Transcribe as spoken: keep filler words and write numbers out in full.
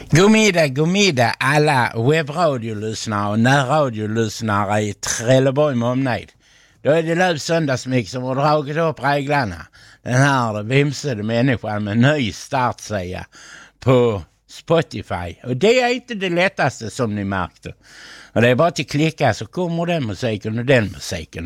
God middag, god middag alla webbradiolyssnare och närradiolyssnare i Trelleborg med omnejd. Då är det Löv Söndagsmix som har dragit upp reglarna. Den här vimsade människan med ny startsida på Spotify. Och det är inte det lättaste som ni märkte. Och det är bara att klicka så kommer den musiken och den musiken.